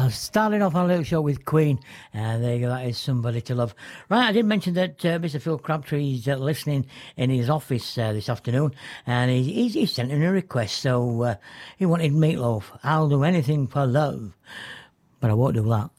Starting off our little show with Queen. There you go, that is Somebody to Love. Right, I did mention that Mr. Phil Crabtree is listening in his office this afternoon, and he sent in a request, so he wanted Meatloaf. I'll do anything for love, but I won't do that.